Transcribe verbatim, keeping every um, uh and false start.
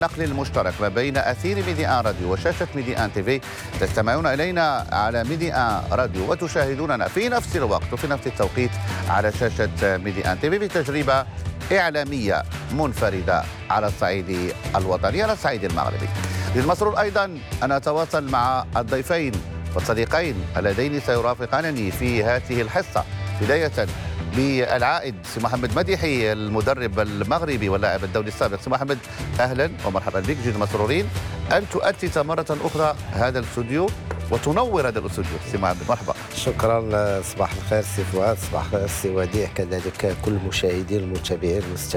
النقل المشترك ما بين أثير ميدي آن راديو وشاشة ميدي آن تي في. تستمعون إلينا على ميدي آن راديو وتشاهدوننا في نفس الوقت وفي نفس التوقيت على شاشة ميدي آن تي في بتجربة إعلامية منفردة على الصعيد الوطني على الصعيد المغربي. للمسرور أيضا أن أتواصل مع الضيفين والصديقين اللذين سيرافقانني في هذه الحصة، بداية بالعائد سي محمد مديحي المدرب المغربي واللاعب الدولي السابق. سي محمد اهلا ومرحبا بك، جد مسرورين ان تؤتت مره اخرى هذا الاستوديو وتنور هذا الاستوديو. سي محمد مرحبا. شكرا، صباح الخير سي فؤاد، صباح الخير سي وديع، كذلك كل المشاهدين المتابعين